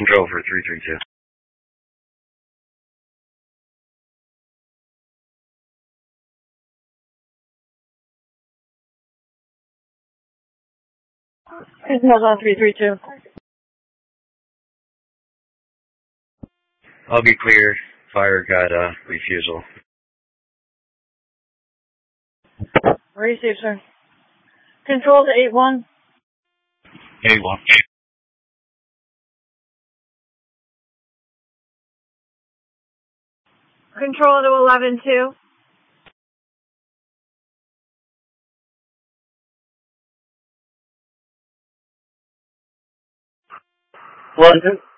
Control for 332. Control's on 332. I'll be clear. Fire got refusal. Ready, safe, sir. Control to 8-1. 8-1. Control to 11-2. London.